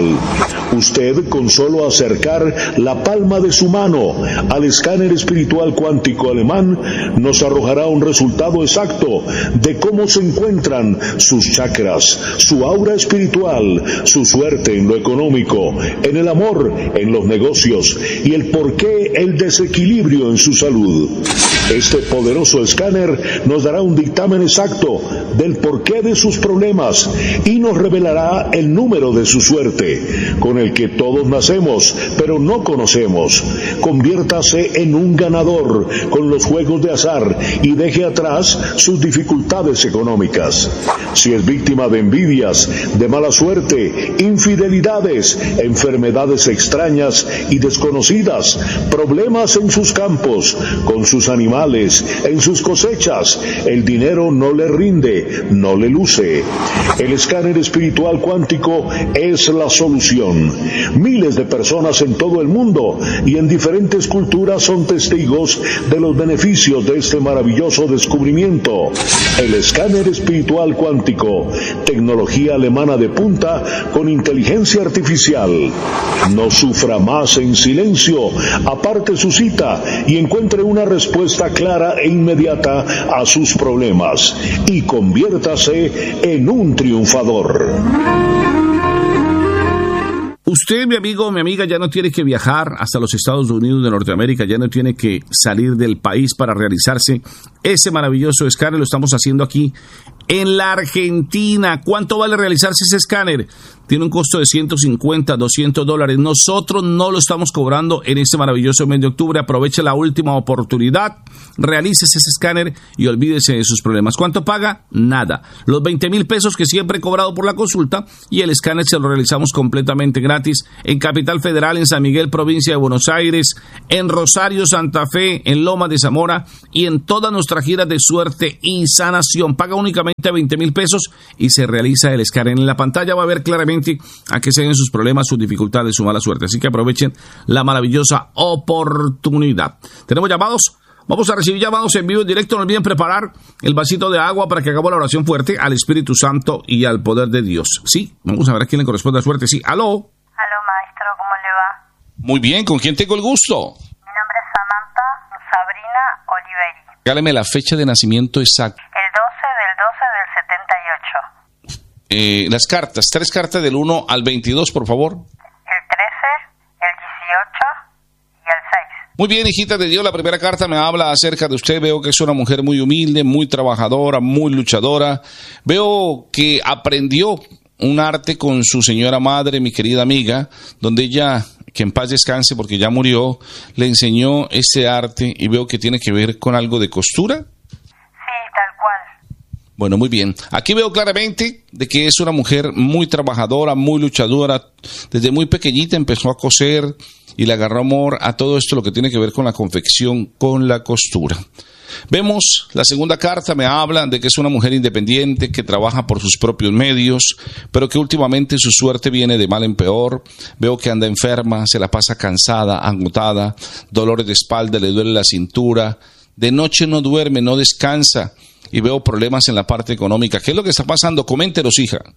Usted, con solo acercar la palma de su mano al escáner espiritual cuántico alemán, nos arrojará un resultado exacto de cómo se encuentran sus chakras, su aura espiritual, su suerte en lo económico, en el amor, en los negocios y el porqué el desequilibrio en su salud. Este poderoso escáner nos dará un dictamen exacto del porqué de sus problemas y nos revelará el número de su suerte, con el que todos nacemos, pero no conocemos. Conviértase en un ganador con los juegos de azar y deje atrás sus dificultades económicas. Si es víctima de envidias, de mala suerte, infidelidades, enfermedades extrañas y desconocidas, problemas en sus campos, con sus animales, en sus cosechas, el dinero no le rinde, no le luce. El escáner espiritual cuántico es la solución. Miles de personas en todo el mundo y en diferentes culturas son testigos de los beneficios de este maravilloso descubrimiento. El escáner espiritual cuántico, tecnología alemana de punta con inteligencia artificial. No sufra más en silencio, aparte su cita y encuentre una respuesta clara e inmediata a sus problemas y conviértase en un triunfador. Usted, mi amigo o mi amiga, ya no tiene que viajar hasta los Estados Unidos de Norteamérica, ya no tiene que salir del país para realizarse ese maravilloso escáner. Lo estamos haciendo aquí en la Argentina. ¿Cuánto vale realizarse ese escáner? Tiene un costo de $150, $200. Nosotros no lo estamos cobrando en este maravilloso mes de octubre. Aproveche la última oportunidad, realícese ese escáner y olvídese de sus problemas. ¿Cuánto paga? Nada. Los 20,000 pesos que siempre he cobrado por la consulta, y el escáner se lo realizamos completamente gratis en Capital Federal, en San Miguel, provincia de Buenos Aires, en Rosario, Santa Fe, en Loma de Zamora y en toda nuestra gira de suerte y sanación. Paga únicamente 20,000 pesos y se realiza el escáner. En la pantalla va a ver claramente a qué se deben sus problemas, sus dificultades, su mala suerte. Así que aprovechen la maravillosa oportunidad. ¿Tenemos llamados? Vamos a recibir llamados en vivo en directo. No olviden preparar el vasito de agua para que hagamos la oración fuerte al Espíritu Santo y al poder de Dios. Sí, vamos a ver a quién le corresponde la suerte. Sí, aló. Aló, maestro, ¿cómo le va? Muy bien, ¿con quién tengo el gusto? Mi nombre es Samantha Sabrina Oliveri. Regáleme la fecha de nacimiento exacta. El 12 del 78. Las cartas, 3 cartas del 1 al 22, por favor. El 13, el 18 y el 6. Muy bien, hijita de Dios, la primera carta me habla acerca de usted. Veo que es una mujer muy humilde, muy trabajadora, muy luchadora. Veo que aprendió un arte con su señora madre, mi querida amiga, donde ella, que en paz descanse porque ya murió, le enseñó este arte, y veo que tiene que ver con algo de costura. Sí, tal cual. Bueno, muy bien. Aquí veo claramente de que es una mujer muy trabajadora, muy luchadora. Desde muy pequeñita empezó a coser y le agarró amor a todo esto, lo que tiene que ver con la confección, con la costura. Vemos la segunda carta, me habla de que es una mujer independiente, que trabaja por sus propios medios, pero que últimamente su suerte viene de mal en peor. Veo que anda enferma, se la pasa cansada, agotada, dolores de espalda, le duele la cintura, de noche no duerme, no descansa, y veo problemas en la parte económica. ¿Qué es lo que está pasando? Coméntenos, hija. Todo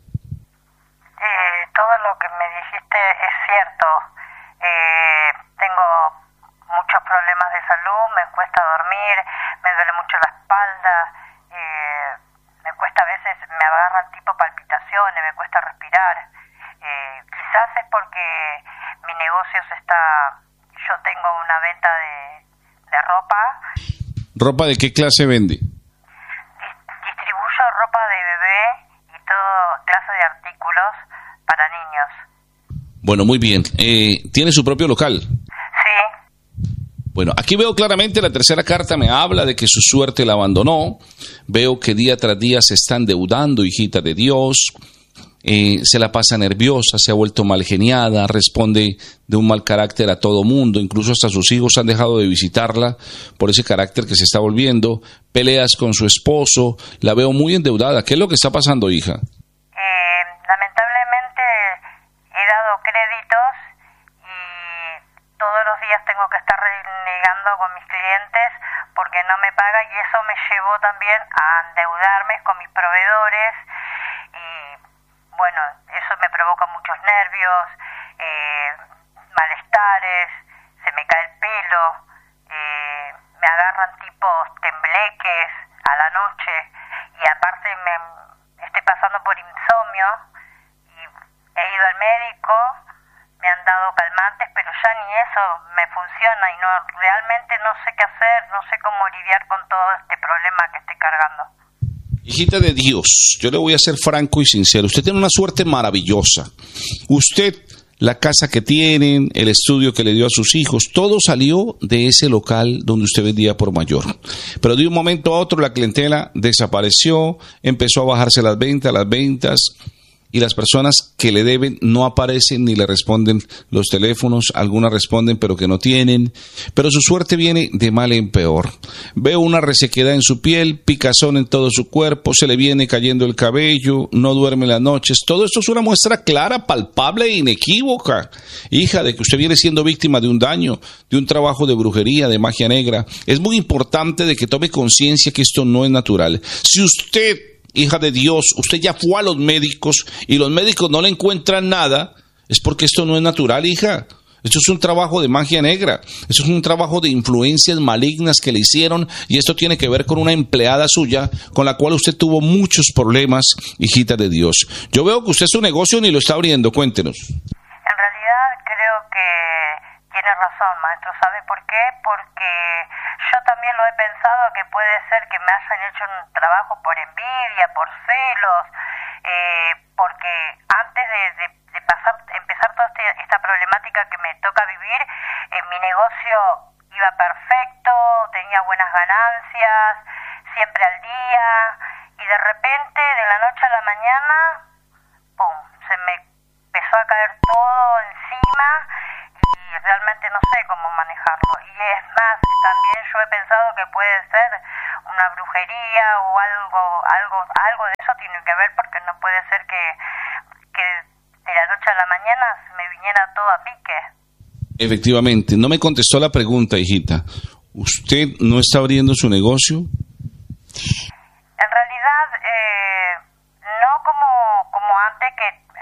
lo que me dijiste es cierto. Tengo muchos problemas de salud, me cuesta dormir, me duele mucho la espalda, me cuesta a veces, me agarran tipo palpitaciones, me cuesta respirar. Quizás es porque mi negocio yo tengo una venta de ropa. ¿Ropa de qué clase vende? Distribuyo ropa de bebé y todo clase de artículos para niños. Bueno, muy bien. ¿Tiene su propio local? Sí. Bueno, aquí veo claramente la tercera carta me habla de que su suerte la abandonó. Veo que día tras día se está endeudando, hijita de Dios. Se la pasa nerviosa, se ha vuelto malgeniada, responde de un mal carácter a todo mundo, incluso hasta sus hijos han dejado de visitarla por ese carácter que se está volviendo. Peleas con su esposo, la veo muy endeudada. ¿Qué es lo que está pasando, hija? Lamentablemente he dado créditos y todos los días tengo que estar renegando con mis clientes porque no me paga, y eso me llevó también a endeudarme con mis proveedores y bueno, eso me provoca muchos nervios, malestares, se me cae el pelo, me agarran tipos tembleques a la noche y aparte estoy pasando por insomnio y he ido al médico, me han dado calmantes, pero ya ni eso me funciona y realmente no sé qué hacer, no sé cómo lidiar con todo este problema que estoy cargando. Hijita de Dios, yo le voy a ser franco y sincero. Usted tiene una suerte maravillosa. Usted, la casa que tienen, el estudio que le dio a sus hijos, todo salió de ese local donde usted vendía por mayor. Pero de un momento a otro la clientela desapareció, empezó a bajarse las ventas. Y las personas que le deben no aparecen ni le responden los teléfonos, algunas responden pero que no tienen, pero su suerte viene de mal en peor. Veo una resequedad en su piel, picazón en todo su cuerpo, se le viene cayendo el cabello, no duerme las noches. Todo esto es una muestra clara, palpable e inequívoca, hija, de que usted viene siendo víctima de un daño, de un trabajo de brujería, de magia negra. Es muy importante de que tome conciencia que esto no es natural. Si usted, hija de Dios, usted ya fue a los médicos y los médicos no le encuentran nada, es porque esto no es natural, hija. Esto es un trabajo de magia negra, esto es un trabajo de influencias malignas que le hicieron, y esto tiene que ver con una empleada suya con la cual usted tuvo muchos problemas, hijita de Dios. Yo veo que usted su negocio ni lo está abriendo, cuéntenos. En realidad creo que tiene razón, maestro. ¿Sabe por qué? Porque yo también lo he pensado, que puede ser que me hayan hecho un trabajo por envidia, por celos, porque antes de empezar toda esta problemática que me toca vivir, mi negocio iba perfecto, tenía buenas ganancias, siempre al día, y de repente, de la noche a la mañana, ¡pum!, se me empezó a caer todo encima y realmente no sé cómo manejarlo. Y es más, también yo he pensado que puede ser una brujería o algo de eso tiene que ver, porque no puede ser que de la noche a la mañana me viniera todo a pique. Efectivamente, no me contestó la pregunta, hijita. ¿Usted no está abriendo su negocio? En realidad, no como antes, que